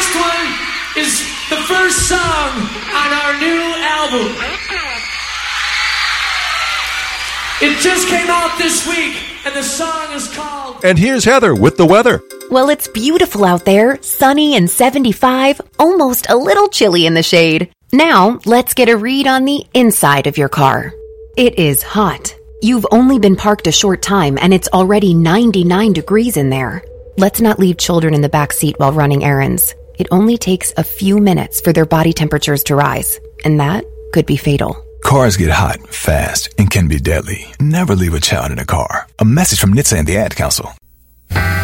next one is the first song on our new album. It just came out this week, and the song is called... And here's Heather with the weather. Well, it's beautiful out there, sunny and 75, almost a little chilly in the shade. Now, let's get a read on the inside of your car. It is hot. You've only been parked a short time, and it's already 99 degrees in there. Let's not leave children in the back seat while running errands. It only takes a few minutes for their body temperatures to rise, and that could be fatal. Cars get hot, fast, and can be deadly. Never leave a child in a car. A message from NHTSA and the Ad Council.